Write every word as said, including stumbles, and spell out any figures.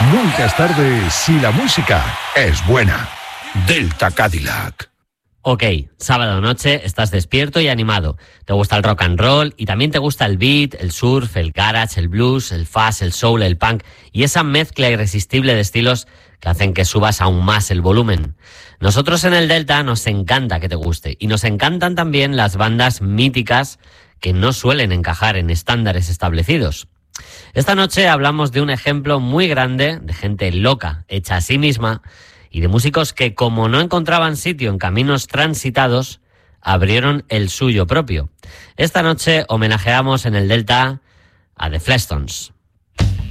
Nunca es tarde si la música es buena. Delta Cadillac. Ok, sábado noche, estás despierto y animado. Te gusta el rock and roll y también te gusta el beat, el surf, el garage, el blues, el fuzz, el soul, el punk y esa mezcla irresistible de estilos que hacen que subas aún más el volumen. Nosotros en el Delta nos encanta que te guste y nos encantan también las bandas míticas que no suelen encajar en estándares establecidos. Esta noche hablamos de un ejemplo muy grande de gente loca, hecha a sí misma, y de músicos que, como no encontraban sitio en caminos transitados, abrieron el suyo propio. Esta noche homenajeamos en el Delta a The Flintstones.